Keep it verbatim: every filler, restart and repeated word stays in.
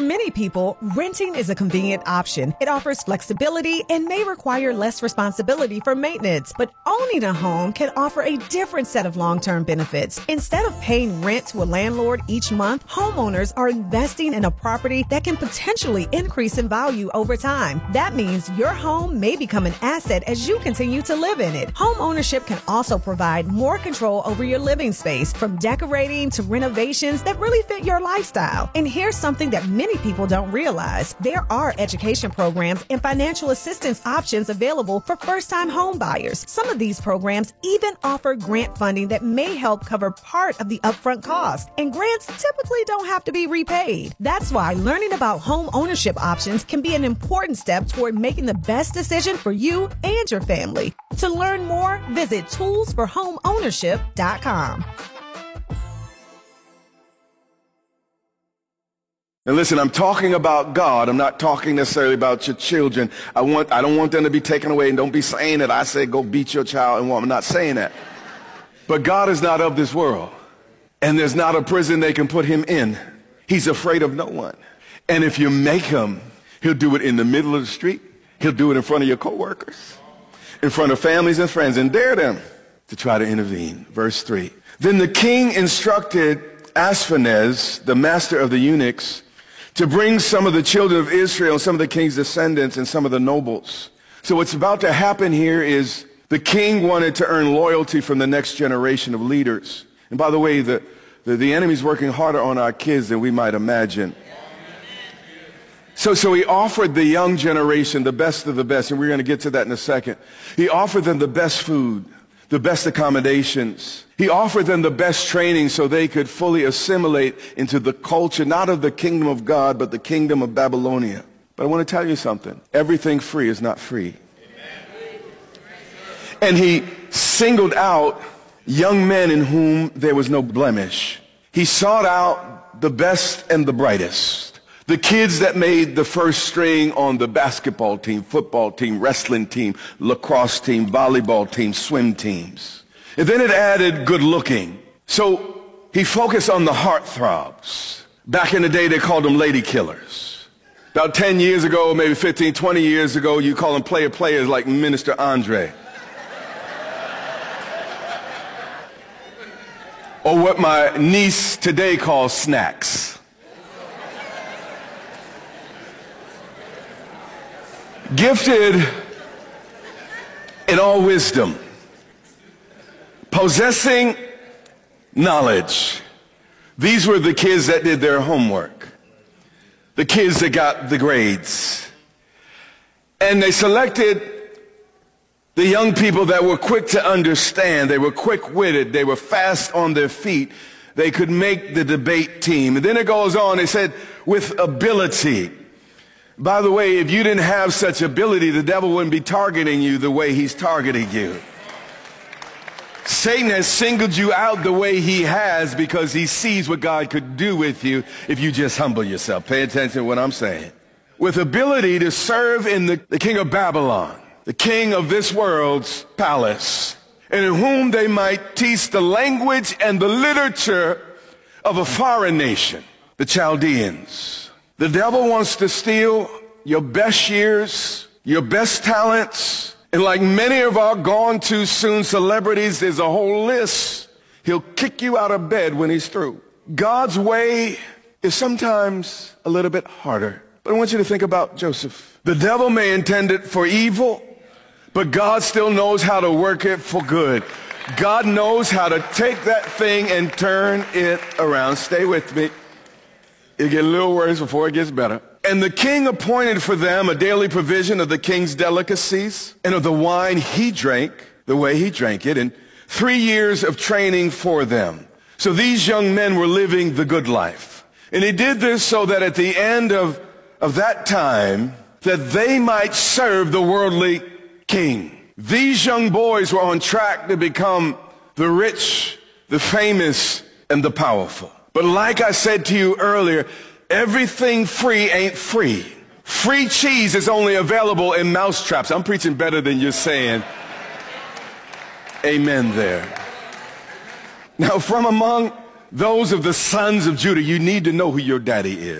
many people, renting is a convenient option. It offers flexibility and may require less responsibility for maintenance. But owning a home can offer a different set of long-term benefits. Instead of paying rent to a landlord each month, homeowners are investing in a property that can potentially increase in value over time. That means your home may become an asset as you continue to live in it. Home ownership can also provide more control over your living space, from decorating to renovations that really fit your lifestyle. And here's something that many people don't realize. There are education programs and financial assistance options available for first-time home buyers. Some of these programs even offer grant funding that may help cover part of the upfront cost. And grants typically don't have to be repaid. That's why learning about home ownership options can be an important step toward making the best decision for you and your family. To learn more, visit tools for home ownership dot com. And listen, I'm talking about God. I'm not talking necessarily about your children. I want, I don't want them to be taken away, and don't be saying that I said go beat your child and woman. I'm not saying that. But God is not of this world, and there's not a prison they can put him in. He's afraid of no one. And if you make him, he'll do it in the middle of the street. He'll do it in front of your coworkers, in front of families and friends, and dare them to try to intervene. Verse three. Then the king instructed Ashpenaz, the master of the eunuchs, to bring some of the children of Israel, some of the king's descendants, and some of the nobles. So what's about to happen here is the king wanted to earn loyalty from the next generation of leaders. And by the way, the, the, the enemy's working harder on our kids than we might imagine. So, so he offered the young generation the best of the best, and we're going to get to that in a second. He offered them the best food, the best accommodations. He offered them the best training so they could fully assimilate into the culture, not of the kingdom of God, but the kingdom of Babylonia. But I want to tell you something. Everything free is not free. And he singled out young men in whom there was no blemish. He sought out the best and the brightest. The kids that made the first string on the basketball team, football team, wrestling team, lacrosse team, volleyball team, swim teams. And then it added good looking. So he focused on the heartthrobs. Back in the day, they called them lady killers. About ten years ago, maybe fifteen, twenty years ago, you call them player players like Minister Andre. Or what my niece today calls snacks. Gifted in all wisdom, possessing knowledge. These were the kids that did their homework, the kids that got the grades. And they selected the young people that were quick to understand. They were quick-witted. They were fast on their feet. They could make the debate team. And then it goes on, it said, with ability. By the way, if you didn't have such ability, the devil wouldn't be targeting you the way he's targeting you. Satan has singled you out the way he has because he sees what God could do with you if you just humble yourself. Pay attention to what I'm saying. With ability to serve in the, the king of Babylon, the king of this world's palace, and in whom they might teach the language and the literature of a foreign nation, the Chaldeans. The devil wants to steal your best years, your best talents, and like many of our gone too soon celebrities, there's a whole list. He'll kick you out of bed when he's through. God's way is sometimes a little bit harder. But I want you to think about Joseph. The devil may intend it for evil, but God still knows how to work it for good. God knows how to take that thing and turn it around. Stay with me. It'll get a little worse before it gets better. And the king appointed for them a daily provision of the king's delicacies and of the wine he drank, the way he drank it, and three years of training for them. So these young men were living the good life. And he did this so that at the end of, of that time, that they might serve the worldly king. These young boys were on track to become the rich, the famous, and the powerful. But like I said to you earlier, everything free ain't free. Free cheese is only available in mousetraps. I'm preaching better than you're saying. Amen there. Now, from among those of the sons of Judah, you need to know who your daddy is.